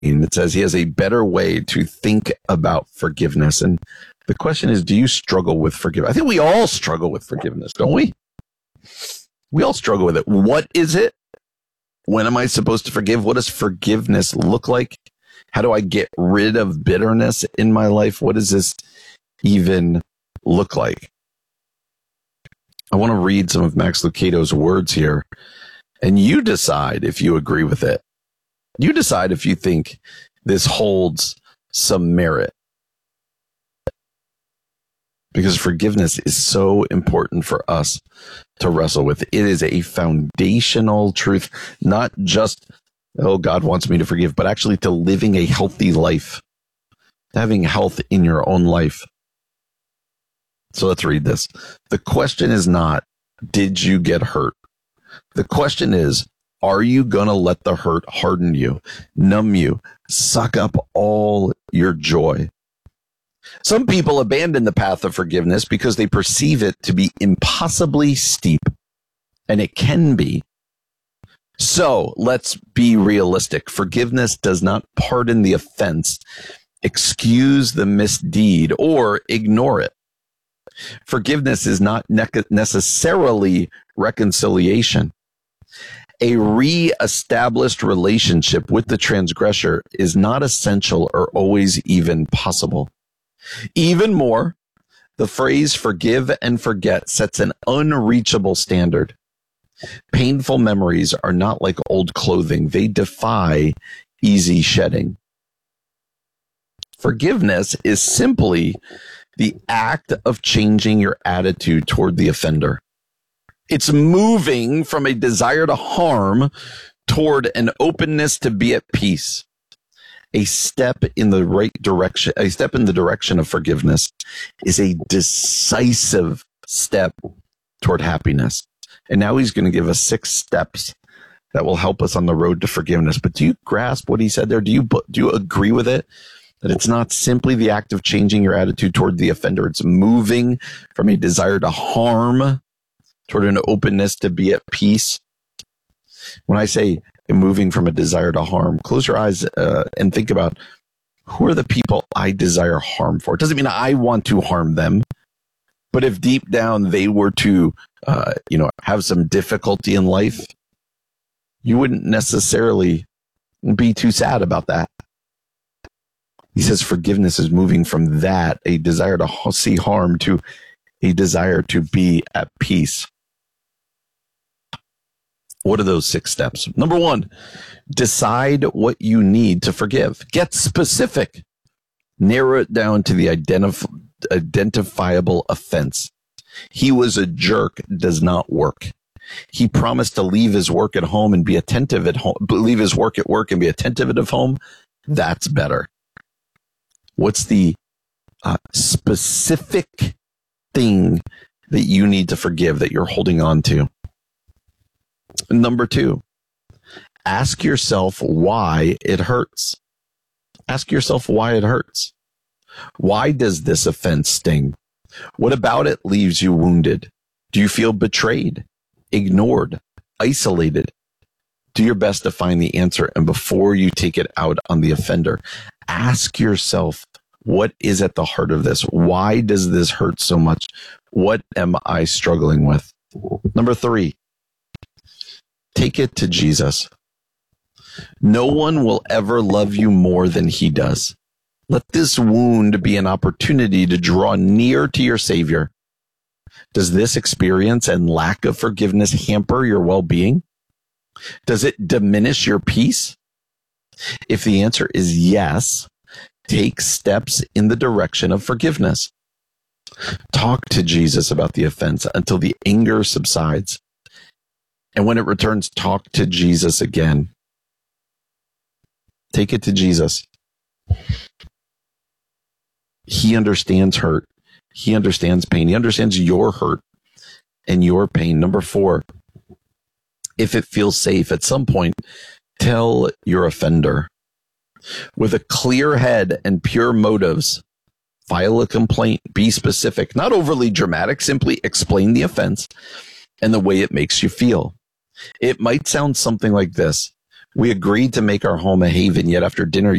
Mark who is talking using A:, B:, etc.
A: It says he has a better way to think about forgiveness. And the question is, do you struggle with forgiveness? I think we all struggle with forgiveness, don't we? We all struggle with it. What is it? When am I supposed to forgive? What does forgiveness look like? How do I get rid of bitterness in my life? What does this even look like? I want to read some of Max Lucado's words here, and you decide if you agree with it. You decide if you think this holds some merit. Because forgiveness is so important for us to wrestle with. It is a foundational truth, not just, oh, God wants me to forgive, but actually to living a healthy life, having health in your own life. So let's read this. The question is not, did you get hurt? The question is, are you going to let the hurt harden you, numb you, suck up all your joy? Some people abandon the path of forgiveness because they perceive it to be impossibly steep, and it can be. So let's be realistic. Forgiveness does not pardon the offense, excuse the misdeed, or ignore it. Forgiveness is not necessarily reconciliation. A re-established relationship with the transgressor is not essential or always even possible. Even more, the phrase forgive and forget sets an unreachable standard. Painful memories are not like old clothing. They defy easy shedding. Forgiveness is simply the act of changing your attitude toward the offender. It's moving from a desire to harm toward an openness to be at peace. A step in the right direction, a step in the direction of forgiveness is a decisive step toward happiness. And now he's going to give us 6 steps that will help us on the road to forgiveness. But do you grasp what he said there? Do you agree with it? That it's not simply the act of changing your attitude toward the offender. It's moving from a desire to harm toward an openness to be at peace. When I say moving from a desire to harm, close your eyes and think about, who are the people I desire harm for? It doesn't mean I want to harm them, but if deep down they were to, have some difficulty in life, you wouldn't necessarily be too sad about that. He says forgiveness is moving from that, a desire to see harm, to a desire to be at peace. What are those 6 steps? Number 1, decide what you need to forgive. Get specific. Narrow it down to the identifiable offense. He was a jerk does not work. He promised to leave his work at home and be attentive at home, leave his work at work and be attentive at home. That's better. What's the specific thing that you need to forgive that you're holding on to? Number 2, ask yourself why it hurts. Ask yourself why it hurts. Why does this offense sting? What about it leaves you wounded? Do you feel betrayed, ignored, isolated? Do your best to find the answer, and before you take it out on the offender, ask yourself, what is at the heart of this? Why does this hurt so much? What am I struggling with? Number 3, take it to Jesus. No one will ever love you more than he does. Let this wound be an opportunity to draw near to your Savior. Does this experience and lack of forgiveness hamper your well-being? Does it diminish your peace? If the answer is yes, take steps in the direction of forgiveness. Talk to Jesus about the offense until the anger subsides. And when it returns, talk to Jesus again. Take it to Jesus. He understands hurt. He understands pain. He understands your hurt and your pain. Number 4, if it feels safe, at some point, tell your offender. With a clear head and pure motives, file a complaint, be specific, not overly dramatic, simply explain the offense and the way it makes you feel. It might sound something like this. We agreed to make our home a haven, yet after dinner,